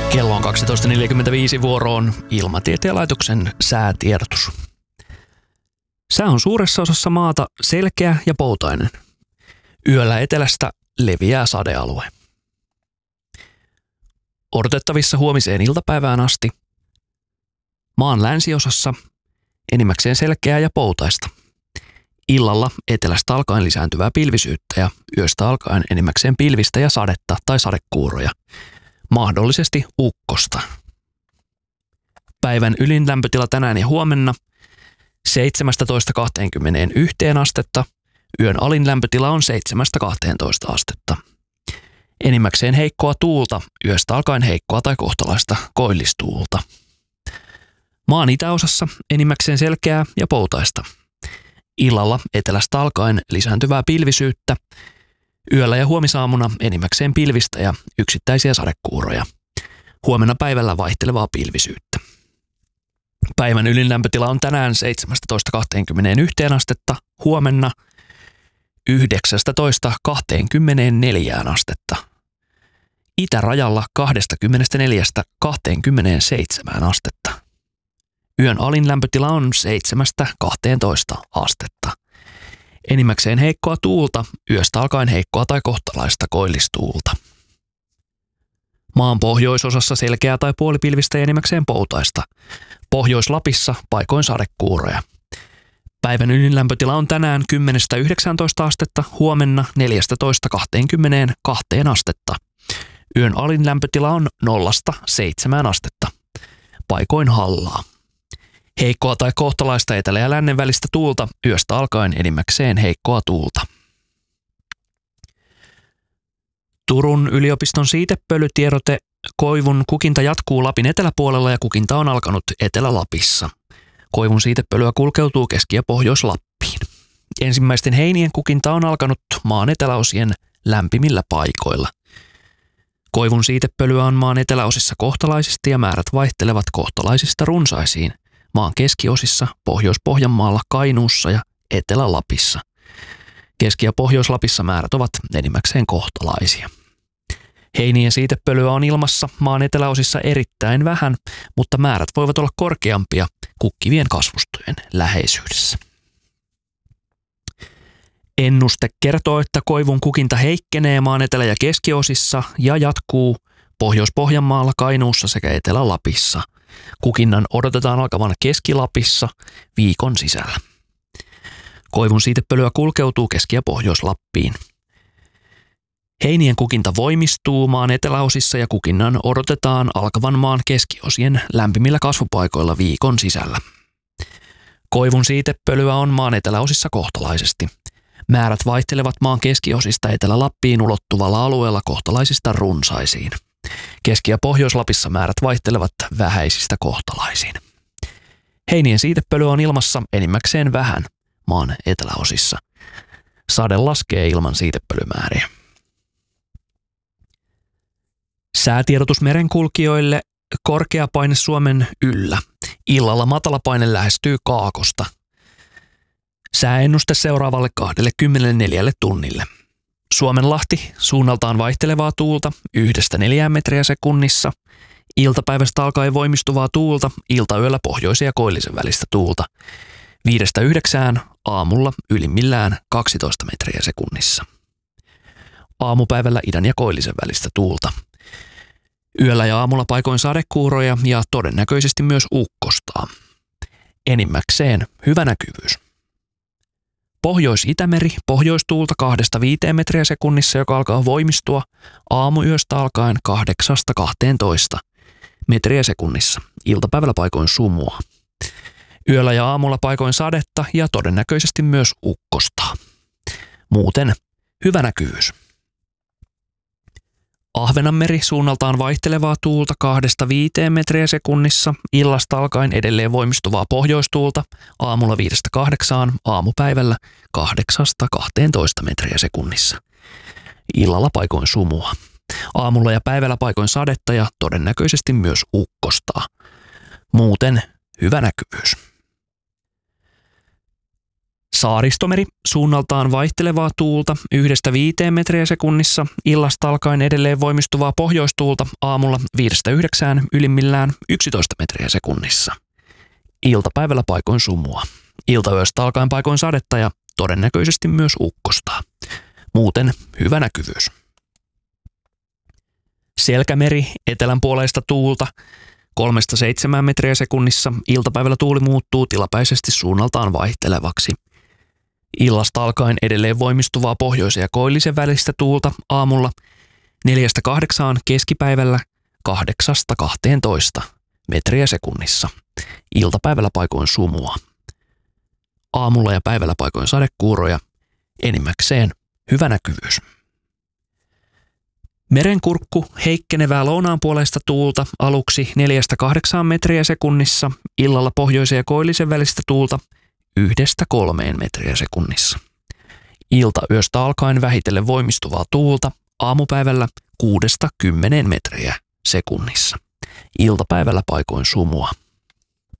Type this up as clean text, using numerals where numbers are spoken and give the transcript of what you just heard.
Kello on 12.45 vuoroon Ilmatieteen laitoksen säätiedotus. Sää on suuressa osassa maata selkeä ja poutainen. Yöllä etelästä leviää sadealue. Odotettavissa huomiseen iltapäivään asti. Maan länsiosassa enimmäkseen selkeää ja poutaista. Illalla etelästä alkaen lisääntyvää pilvisyyttä ja yöstä alkaen enimmäkseen pilvistä ja sadetta tai sadekuuroja. Mahdollisesti ukkosta. Päivän ylin lämpötila tänään ja huomenna 17–21 astetta. Yön alin lämpötila on 7–12 astetta. Enimmäkseen heikkoa tuulta, yöstä alkaen heikkoa tai kohtalaista koillistuulta. Maan itäosassa enimmäkseen selkeää ja poutaista. Illalla etelästä alkaen lisääntyvää pilvisyyttä. Yöllä ja huomisaamuna enimmäkseen pilvistä ja yksittäisiä sadekuuroja. Huomenna päivällä vaihtelevaa pilvisyyttä. Päivän ylin lämpötila on tänään 17–21 astetta, huomenna 19–24 astetta. Itärajalla 24–27 astetta. Yön alin lämpötila on 7–12 astetta. Enimmäkseen heikkoa tuulta, yöstä alkaen heikkoa tai kohtalaista koillistuulta. Maan pohjoisosassa selkeää tai puolipilvistä ja enimmäkseen poutaista. Pohjois-Lapissa paikoin sadekuuroja. Päivän ylin lämpötila on tänään 10–19 astetta, huomenna 14–22 astetta. Yön alin lämpötila on 0–7 astetta. Paikoin hallaa. Heikkoa tai kohtalaista etelä- ja lännen välistä tuulta, yöstä alkaen enimmäkseen heikkoa tuulta. Turun yliopiston siitepölytiedote: koivun kukinta jatkuu Lapin eteläpuolella ja kukinta on alkanut Etelä-Lapissa. Koivun siitepölyä kulkeutuu Keski- ja Pohjois-Lappiin. Ensimmäisten heinien kukinta on alkanut maan eteläosien lämpimillä paikoilla. Koivun siitepölyä on maan eteläosissa kohtalaisesti ja määrät vaihtelevat kohtalaisista runsaisiin maan keskiosissa, Pohjois-Pohjanmaalla, Kainuussa ja Etelä-Lapissa. Keski- ja Pohjois-Lapissa määrät ovat enimmäkseen kohtalaisia. Heinien siitepölyä on ilmassa maan eteläosissa erittäin vähän, mutta määrät voivat olla korkeampia kukkivien kasvustojen läheisyydessä. Ennuste kertoo, että koivun kukinta heikkenee maan etelä- ja keskiosissa ja jatkuu Pohjois-Pohjanmaalla, Kainuussa sekä Etelä-Lapissa. Kukinnan odotetaan alkavan Keski-Lapissa viikon sisällä. Koivun siitepölyä kulkeutuu Keski- ja Pohjois-Lappiin. Heinien kukinta voimistuu maan eteläosissa ja kukinnan odotetaan alkavan maan keskiosien lämpimillä kasvupaikoilla viikon sisällä. Koivun siitepölyä on maan eteläosissa kohtalaisesti. Määrät vaihtelevat maan keskiosista Etelä-Lappiin ulottuvalla alueella kohtalaisista runsaisiin. Keski- ja Pohjois-Lapissa määrät vaihtelevat vähäisistä kohtalaisiin. Heinien siitepölyä on ilmassa enimmäkseen vähän maan eteläosissa. Sade laskee ilman siitepölymääriä. Säätiedotus merenkulkijoille: korkea paine Suomen yllä. Illalla matala paine lähestyy kaakosta. Sääennuste seuraavalle 24 tunnille. Suomenlahti, suunnaltaan vaihtelevaa tuulta 1–4 metriä sekunnissa. Iltapäivästä alkaen voimistuvaa tuulta, iltayöllä pohjoisen ja koillisen välistä tuulta 5–9, aamulla ylimmillään 12 metriä sekunnissa. Aamupäivällä idän ja koillisen välistä tuulta. Yöllä ja aamulla paikoin sadekuuroja ja todennäköisesti myös ukkostaa. Enimmäkseen hyvä näkyvyys. Pohjois-Itämeri, pohjoistuulta 2–5 metriä sekunnissa, joka alkaa voimistua aamuyöstä alkaen 8–12 metriä sekunnissa. Iltapäivällä paikoin sumua. Yöllä ja aamulla paikoin sadetta ja todennäköisesti myös ukkostaa. Muuten hyvä näkyvyys. Ahvenanmeri, suunnaltaan vaihtelevaa tuulta 2–5 metriä sekunnissa, illasta alkaen edelleen voimistuvaa pohjoistuulta, aamulla 5–8, aamupäivällä 8–12 metriä sekunnissa. Illalla paikoin sumua. Aamulla ja päivällä paikoin sadetta ja todennäköisesti myös ukkostaa. Muuten hyvä näkyvyys. Saaristomeri, suunnaltaan vaihtelevaa tuulta 1–5 metriä sekunnissa, illasta alkaen edelleen voimistuvaa pohjoistuulta aamulla 5–9, ylimmillään 11 metriä sekunnissa. Iltapäivällä paikoin sumua. Iltayöstä alkaen paikoin sadetta ja todennäköisesti myös ukkosta. Muuten hyvä näkyvyys. Selkämeri, etelänpuoleista tuulta 3–7 metriä sekunnissa. Iltapäivällä tuuli muuttuu tilapäisesti suunnaltaan vaihtelevaksi. Illasta alkaen edelleen voimistuvaa pohjoisen ja koillisen välistä tuulta aamulla 4–8, keskipäivällä 8–12 metriä sekunnissa. Iltapäivällä paikoin sumua. Aamulla ja päivällä paikoin sadekuuroja, enimmäkseen hyvä näkyvyys. Merenkurkku, heikkenevää lounaanpuoleista tuulta aluksi 4–8 metriä sekunnissa, illalla pohjoisen ja koillisen välistä tuulta 1–3 metriä sekunnissa. Iltayöstä alkaen vähitellen voimistuvaa tuulta aamupäivällä 6–10 metriä sekunnissa. Iltapäivällä paikoin sumua.